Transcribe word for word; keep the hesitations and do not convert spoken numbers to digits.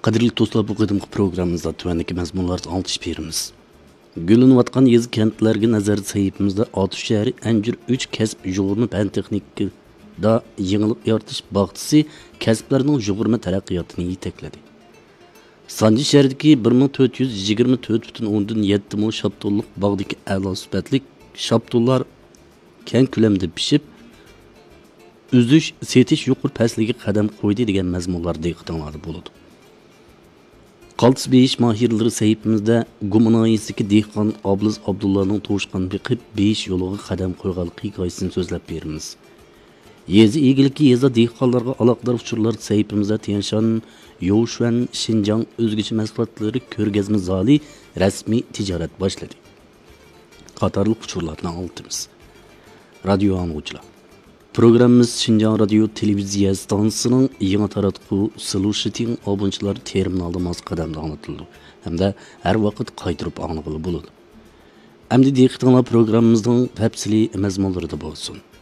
Qadrli do'stlar, bu qadimgi programmamizda tuvandagi mazmunlarni oltish beramiz. Gülünüvatqan yezi kentlarga nazar sayıpımızda Atış şəhəri Əncir üç kəsb jugurma fən texnikada yenilik yaratish baxtısı kəsblərinin jugurma taraqqiyotini yetaklədi. Sancı şəhərdəki bir ming to'rt yuz yigirma to'rt butun o'ndan yetti ming şaptulluq bağdaki a'lo sifatlik şaptullar keng ko'lamda pishib, uzish, setish yuqur pasliga qadam qo'ydi degan mazmunlar diqqatingizda bo'ladi. Qaltis beyiş mahirleri sayıpımızda Gumunayisiki dehqon Abliz Abdullah'nın to'shqan biqib beyiş yoluga qadam qo'yganligi hikoyasini so'zlab beramiz. Yezi egiliki yeza dehqonlarga aloqador uchurlar sayıpımızda Tianshan, Yoshvan, Xinjiang o'zgacha mahsulotlari ko'rgazma zali rasmiy tijorat boshladi. Qatorliq uchurlarni oltimiz. Radio angluvchilar. Programımız Xinjiang Radio Televiziya stansiyasining yangi taratquv Solution obunchilar terminalda mos qadamda anlatildi. Hamda har vaqt qaytirib anglag'ili bo'ladi. Endi diqqatinglar programmamizning tafsili mazmunlarida bo'lsin.